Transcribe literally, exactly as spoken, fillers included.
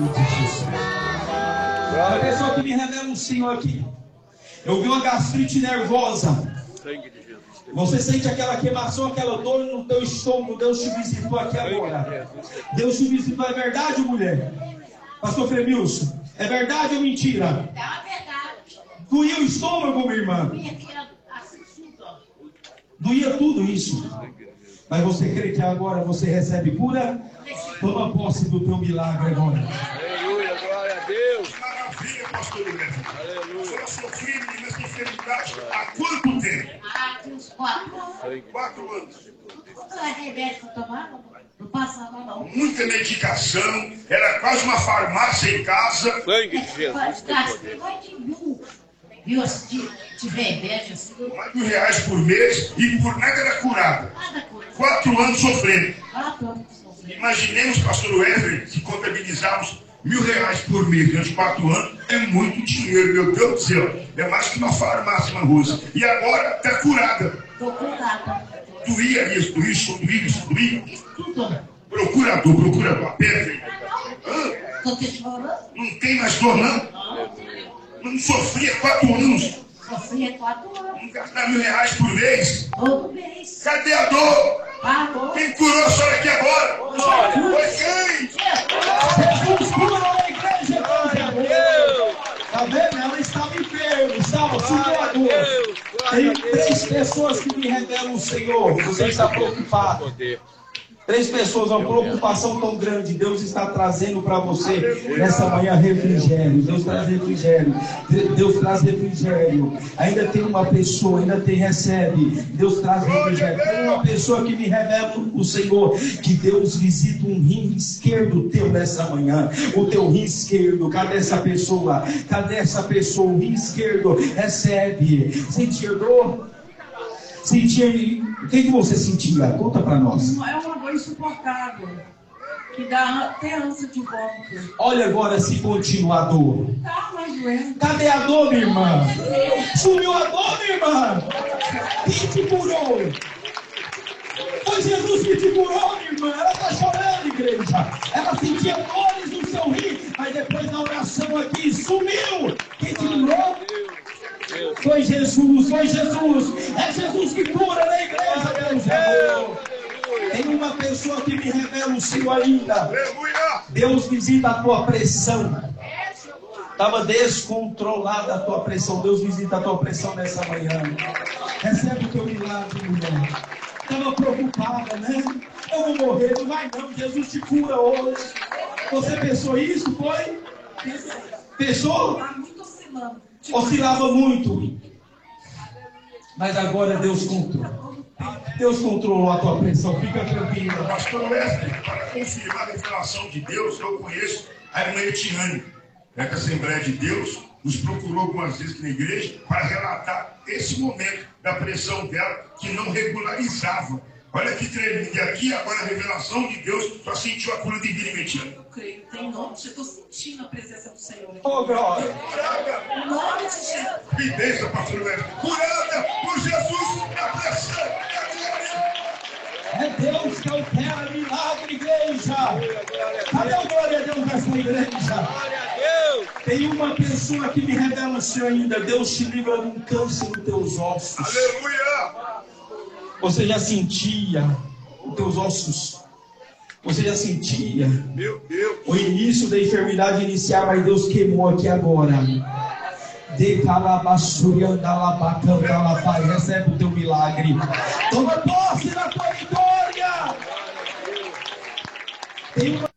de Jesus. A pessoa que me revela um Senhor aqui. Eu vi uma gastrite nervosa. Você sente aquela queimação, aquela dor no teu estômago. Deus te visitou aqui agora. Deus te visitou. É verdade, mulher? Pastor Fremilson, é verdade ou mentira? É uma verdade. Doía o estômago, minha irmã? Doía tudo isso. Mas você crê que agora você recebe cura? Toma posse do teu milagre agora. Aleluia, glória a Deus. Maravilha, pastor Luiz. Aleluia. O senhor sofreu nessa enfermidade há quanto tempo? Ah, uns quatro anos. Quatro anos. Quanto remédio que eu tomava? Não passava, não. Muita medicação, era quase uma farmácia em casa. Sangue de Jesus tem Gastei poder. mais de mil. Viu, de, de remédio, assim. Mais de mil reais por mês e por nada era curada. Nada coisa. Quatro anos sofrendo. Quatro anos sofrendo. Imaginemos, pastor Wesley, se contabilizarmos mil reais por mês durante quatro anos, é muito dinheiro, meu Deus do céu. É mais que uma farmácia, uma Rússia. E agora está curada. Tô curada. Doía isso, doía isso, doía isso, doía. Tudo. Procurador, procurador, aperta aí. Hã? Tô te chorando. Não tem mais dor, não? Não sofria quatro anos. Sofria quatro anos. Não gastar mil reais por mês. Todo mês. Cadê a dor? Parou. Quem curou a senhora aqui agora? Foi quem? Jesus curou a igreja, glória a Deus. Tá vendo? Ela estava enferma, estava sumiu a dor. Tem três pessoas que me revelam o Senhor. Você está preocupado. Poder. Três pessoas, uma preocupação tão grande. Deus está trazendo para você nessa manhã refrigério. Deus traz refrigério. Deus traz refrigério. Ainda tem uma pessoa, ainda tem recebe. Deus traz refrigério. Tem uma pessoa que me revela o Senhor, que Deus visita um rim esquerdo teu nessa manhã. O teu rim esquerdo. Cadê essa pessoa? Cadê essa pessoa? O rim esquerdo recebe. Você enxergou? Sentia, o que, que você sentia? Conta para nós. É uma dor insuportável, que dá até ânsia de vômito. Olha agora se continua a dor. Tá mais doendo. Cadê a dor, minha irmã? Sumiu a dor, minha irmã? Quem te curou? Foi Jesus que te curou, minha irmã. Ela está chorando, igreja. Ela sentia dores no seu rim, mas depois da oração aqui sumiu. Quem te curou? Foi Jesus, foi Jesus. É Jesus que cura na igreja, Deus é. Tem uma pessoa que me revela o Senhor ainda. Deus visita a tua pressão. Estava descontrolada a tua pressão. Deus visita a tua pressão nessa manhã. Recebe o teu milagre, mulher. Estava preocupada, né? Eu vou morrer, não vai não. Jesus te cura hoje. Você pensou isso? Foi? Pensou? Tá muito oscilando. Oscilava muito. Mas agora Deus controlou. Deus controlou a tua pressão. Fica tranquila. Pastor Wesley, para confirmar a revelação de Deus, eu conheço a irmã Etiane, é que a Assembleia de Deus nos procurou algumas vezes aqui na igreja para relatar esse momento da pressão dela que não regularizava. Olha que tremendo. E aqui agora a revelação de Deus só sentiu a cura divina em Etiane. Eu creio. Tem nome, eu estou sentindo a presença do Senhor aqui. Oh, glória. Em nome de Jesus. Que bênção, pastor Wesley. Curada por Jesus na pressão. É Deus que opera milagre, igreja. Cadê a glória a Deus nessa igreja? Glória a Deus. Tem uma pessoa que me revela o Senhor ainda. Deus te livra de um câncer nos teus ossos. Aleluia. Você já sentia os teus ossos. Você já sentia Meu Deus. o início da enfermidade iniciar, mas Deus queimou aqui agora. De calabasuriandalabacandalapai. Recebe o teu milagre. Toma posse da tua vitória. Tem uma